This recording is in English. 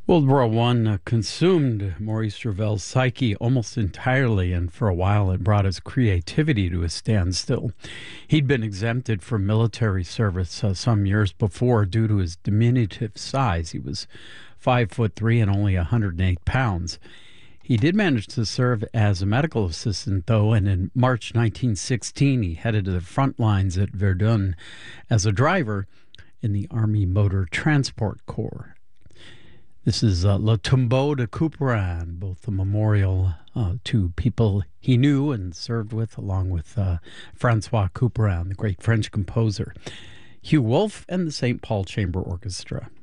World War One consumed Maurice Ravel's psyche almost entirely, and for a while it brought his creativity to a standstill. He'd been exempted from military service some years before due to his diminutive size. He was 5'3" and only 108 pounds. He did manage to serve as a medical assistant, though, and in March 1916 he headed to the front lines at Verdun as a driver in the Army Motor Transport Corps. This is Le Tombeau de Couperin, both a memorial to people he knew and served with, along with Francois Couperin, the great French composer, Hugh Wolf, and the St. Paul Chamber Orchestra.